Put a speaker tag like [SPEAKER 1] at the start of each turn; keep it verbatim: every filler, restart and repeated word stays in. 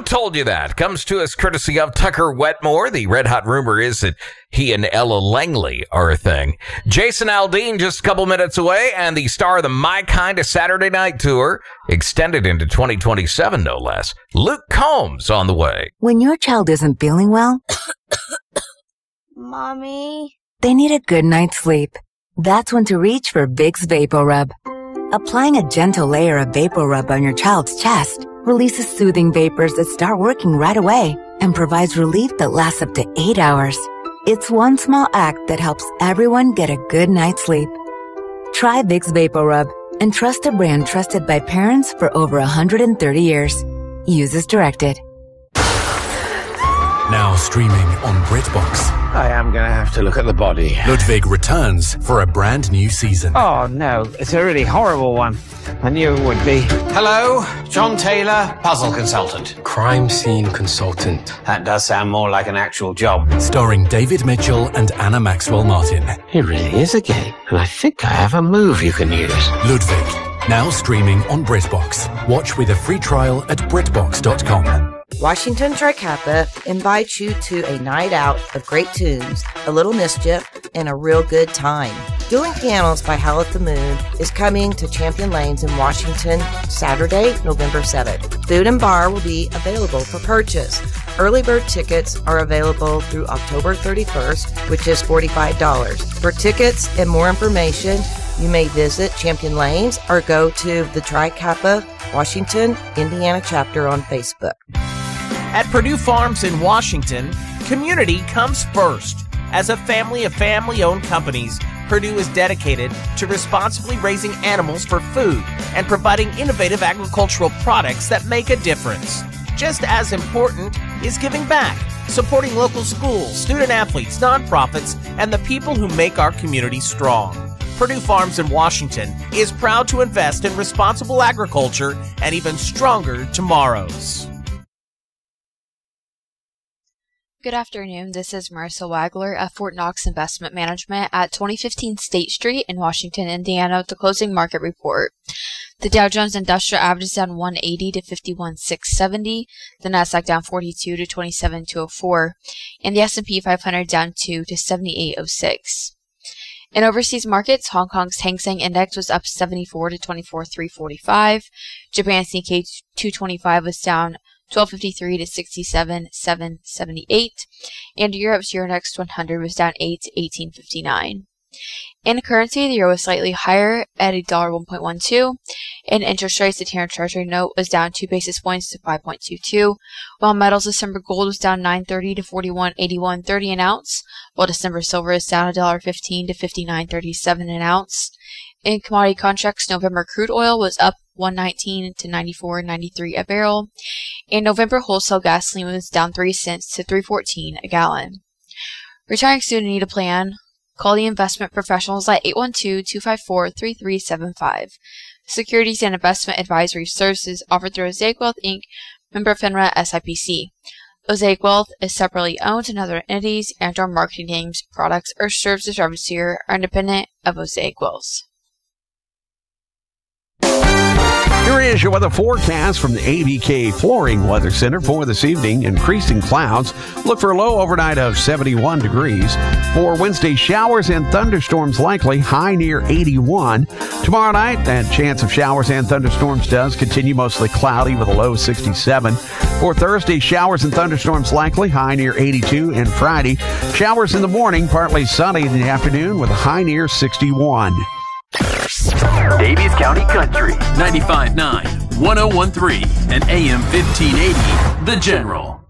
[SPEAKER 1] told you that? Comes to us courtesy of Tucker Wetmore. The red hot rumor is that he and Ella Langley are a thing. Jason Aldean just a couple minutes away, and the star of the My Kind of Saturday Night Tour, extended into twenty twenty-seven, no less. Luke Combs on the way.
[SPEAKER 2] When your child isn't feeling well,
[SPEAKER 3] Mommy,
[SPEAKER 2] they need a good night's sleep. That's when to reach for Vicks VapoRub. Applying a gentle layer of VapoRub on your child's chest releases soothing vapors that start working right away and provides relief that lasts up to eight hours. It's one small act that helps everyone get a good night's sleep. Try Vicks VapoRub and trust a brand trusted by parents for over one hundred thirty years. Use as directed.
[SPEAKER 4] Now streaming on BritBox.
[SPEAKER 5] I am going to have to look at the body.
[SPEAKER 4] Ludwig returns for a brand new season.
[SPEAKER 5] Oh, no. It's a really horrible one. I knew it would be. Hello, John Taylor, puzzle consultant.
[SPEAKER 6] Crime scene consultant.
[SPEAKER 5] That does sound more like an actual job.
[SPEAKER 4] Starring David Mitchell and Anna Maxwell Martin.
[SPEAKER 6] It really is a game, and I think I have a move you can use.
[SPEAKER 4] Ludwig, now streaming on BritBox. Watch with a free trial at Britbox dot com.
[SPEAKER 7] Washington Tri-Kappa invites you to a night out of great tunes, a little mischief, and a real good time. Dueling Pianos by Howl at the Moon is coming to Champion Lanes in Washington Saturday, November seventh. Food and bar will be available for purchase. Early bird tickets are available through October thirty-first, which is forty-five dollars. For tickets and more information, you may visit Champion Lanes or go to the Tri-Kappa Washington, Indiana chapter on Facebook.
[SPEAKER 8] At Purdue Farms in Washington, community comes first. As a family of family-owned companies, Purdue is dedicated to responsibly raising animals for food and providing innovative agricultural products that make a difference. Just as important is giving back, supporting local schools, student-athletes, nonprofits, and the people who make our community strong. Purdue Farms in Washington is proud to invest in responsible agriculture and even stronger tomorrows.
[SPEAKER 9] Good afternoon. This is Marissa Wagler at Fort Knox Investment Management at twenty fifteen State Street in Washington, Indiana, with the closing market report. The Dow Jones Industrial Average is down one eighty to fifty-one six seventy, the Nasdaq down forty-two to twenty-seven two oh four, and the S and P five hundred down two to seventy-eight oh six. In overseas markets, Hong Kong's Hang Seng Index was up seventy-four to twenty-four three forty-five, Japan's Nikkei two twenty-five was down twelve fifty-three to sixty-seven seven seventy-eight, and Europe's Euronext one hundred was down eight to eighteen fifty-nine. In currency, the euro was slightly higher at a dollar one point one two, and interest rates, the ten-year Treasury note was down two basis points to five point two two, while metals December gold was down nine thirty to forty-one eighty-one thirty an ounce, while December silver is down one dollar fifteen to fifty-nine thirty-seven an ounce. In commodity contracts, November crude oil was up one nineteen to ninety-four ninety-three a barrel, and November wholesale gasoline was down three cents to three fourteen a gallon. Retiring student need a plan? Call the investment professionals at eight one two, two five four, three three seven five. Securities and investment advisory services offered through Osaic Wealth, Incorporated, member FINRA S I P C. Osaic Wealth is separately owned, and other entities and or marketing names, products, or services referenced here are independent of Osaic Wealth.
[SPEAKER 10] Here is your weather forecast from the A B K Flooring Weather Center for this evening. Increasing clouds. Look for a low overnight of seventy-one degrees. For Wednesday, showers and thunderstorms likely, high near eighty-one. Tomorrow night, that chance of showers and thunderstorms does continue, mostly cloudy with a low sixty-seven. For Thursday, showers and thunderstorms likely, high near eighty-two. And Friday, showers in the morning, partly sunny in the afternoon with a high near sixty-one.
[SPEAKER 11] Davies County Country, ninety-five point nine, one oh one point three, and A M fifteen eighty, The General.